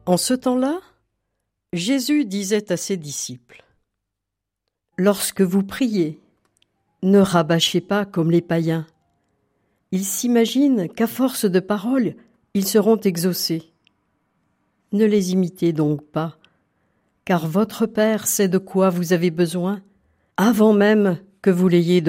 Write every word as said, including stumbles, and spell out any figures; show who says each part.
Speaker 1: En ce temps-là, Jésus disait à ses disciples : « Lorsque vous priez, ne rabâchez pas comme les païens. Ils s'imaginent qu'à force de paroles, ils seront exaucés. Ne les imitez donc pas, car votre Père sait de quoi vous avez besoin, avant même que vous l'ayez demandé.